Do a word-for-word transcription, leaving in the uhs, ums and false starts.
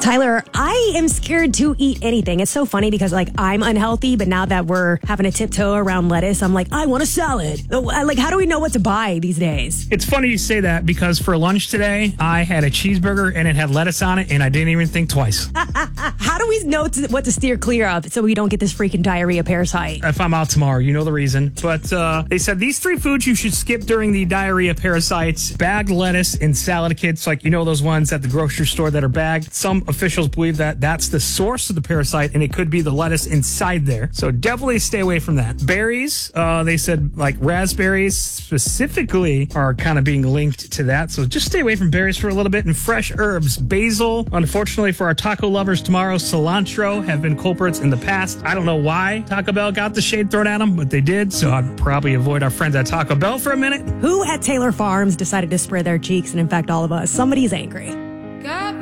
Tyler, I am scared to eat anything. It's so funny because, like, I'm unhealthy, but now that we're having a tiptoe around lettuce, I'm like, I want a salad. Like, how do we know what to buy these days? It's funny you say that because for lunch today, I had a cheeseburger and it had lettuce on it, and I didn't even think twice. How do we know to, what to steer clear of so we don't get this freaking diarrhea parasite? If I'm out tomorrow, you know the reason. But uh, they said these three foods you should skip during the diarrhea parasites: bagged lettuce in salad kits, like, you know, those ones at the grocery store that are bagged. Some officials believe that that's the source of the parasite, and it could be the lettuce inside there. So definitely stay away from that. Berries, uh, they said, like raspberries specifically are kind of being linked to that. So just stay away from berries for a little bit. And fresh herbs, basil, unfortunately for our taco lovers tomorrow, cilantro have been culprits in the past. I don't know why Taco Bell got the shade thrown at them, but they did. So I'd probably avoid our friends at Taco Bell for a minute. Who at Taylor Farms decided to spread their cheeks and infect all of us? Somebody's angry.